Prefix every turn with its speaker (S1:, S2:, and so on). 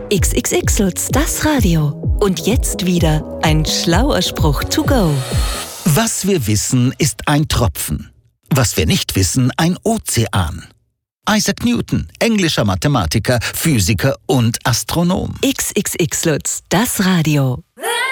S1: XXX Lutz, das Radio. Und jetzt wieder ein schlauer Spruch to go.
S2: Was wir wissen, ist ein Tropfen. Was wir nicht wissen, ein Ozean. Isaac Newton, englischer Mathematiker, Physiker und Astronom.
S1: XXX Lutz, das Radio.